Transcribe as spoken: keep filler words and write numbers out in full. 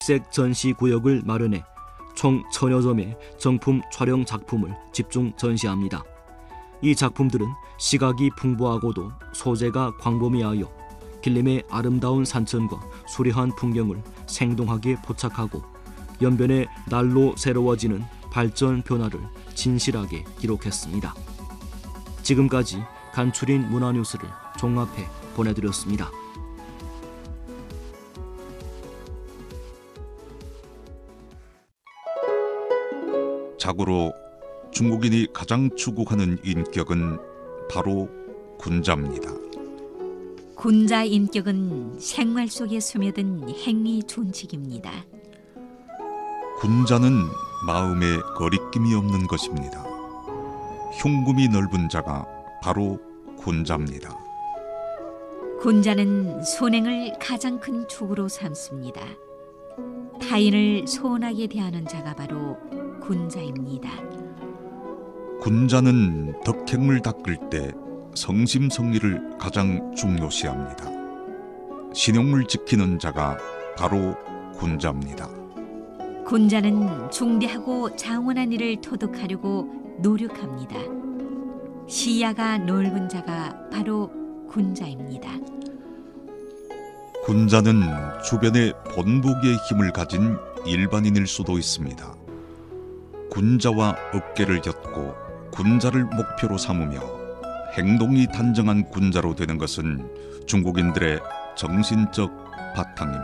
색 전시 구역을 마련해 총 천여 점의 정품 촬영 작품을 집중 전시합니다. 이 작품들은 시각이 풍부하고도 소재가 광범위하여 길림의 아름다운 산천과 수려한 풍경을 생동하게 포착하고 연변의 날로 새로워지는 발전 변화를 진실하게 기록했습니다. 지금까지 간추린 문화뉴스를 종합해 보내드렸습니다. 자고로 중국인이 가장 추구하는 인격은 바로 군자입니다. 군자 인격은 생활 속에 스며든 행위 존칙입니다. 군자는 마음에 거리낌이 없는 것입니다. 흉금이 넓은 자가 바로 군자입니다. 군자는 손행을 가장 큰 축으로 삼습니다. 타인을 소원하게 대하는 자가 바로 군자입니다. 군자는 덕행을 닦을 때 성심성의를 가장 중요시합니다. 신용을 지키는 자가 바로 군자입니다. 군자는 중대하고 장원한 일을 토득하려고 노력합니다. 시야가 넓은 자가 바로 군자입니다. 군자는 주변에 본보기의 힘을 가진 일반인일 수도 있습니다. 군자와 어깨를 엮고 군자를 목표로 삼으며 행동이 단정한 군자로 되는 것은 중국인들의 정신적 바탕입니다.